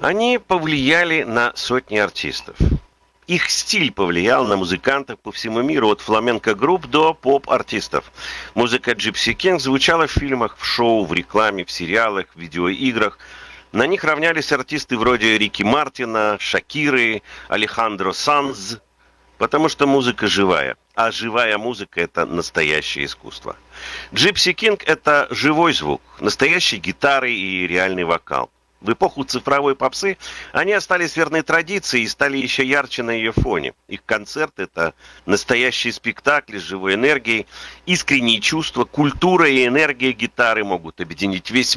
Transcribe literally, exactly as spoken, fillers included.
Они повлияли на сотни артистов. Их стиль повлиял на музыкантов по всему миру, от фламенко-групп до поп-артистов. Музыка Gypsy Kings звучала в фильмах, в шоу, в рекламе, в сериалах, в видеоиграх. На них равнялись артисты вроде Рики Мартина, Шакиры, Алехандро Санз, потому что музыка живая. А живая музыка – это настоящее искусство. Gypsy King – это живой звук, настоящие гитары и реальный вокал. В эпоху цифровой попсы они остались верны традиции и стали еще ярче на ее фоне. Их концерт – это настоящий спектакль с живой энергией, искренние чувства, культура и энергия гитары могут объединить весь